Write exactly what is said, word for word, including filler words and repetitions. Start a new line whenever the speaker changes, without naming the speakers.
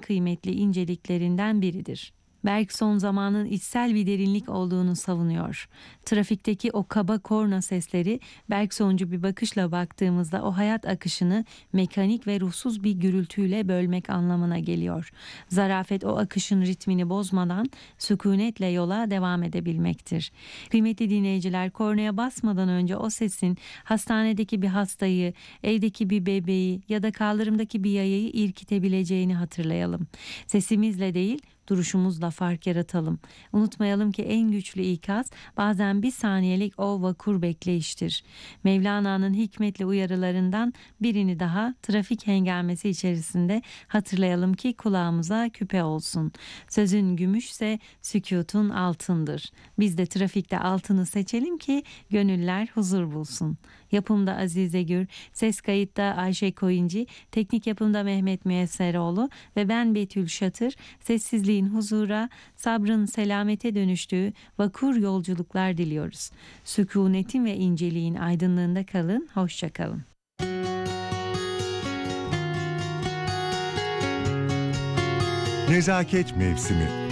kıymetli inceliklerinden biridir. Bergson zamanın içsel bir derinlik olduğunu savunuyor. Trafikteki o kaba korna sesleri Bergsoncu bir bakışla baktığımızda o hayat akışını mekanik ve ruhsuz bir gürültüyle bölmek anlamına geliyor. Zarafet o akışın ritmini bozmadan sükunetle yola devam edebilmektir. Kıymetli dinleyiciler, kornaya basmadan önce o sesin hastanedeki bir hastayı, evdeki bir bebeği ya da kaldırımdaki bir yayayı irkitebileceğini hatırlayalım. Sesimizle değil, duruşumuzla fark yaratalım. Unutmayalım ki en güçlü ikaz bazen bir saniyelik o vakur bekleyiştir. Mevlana'nın hikmetli uyarılarından birini daha trafik hengamesi içerisinde hatırlayalım ki kulağımıza küpe olsun. Sözün gümüşse sükûtun altındır. Biz de trafikte altını seçelim ki gönüller huzur bulsun. Yapımda Azize Gür, ses kayıtta Ayşe Koyuncu, teknik yapımda Mehmet Müyesseroğlu ve ben Betül Şatır. Sessizliğin huzura, sabrın selamete dönüştüğü vakur yolculuklar diliyoruz. Sükunetin ve inceliğin aydınlığında kalın, hoşça kalın.
Nezaket mevsimi.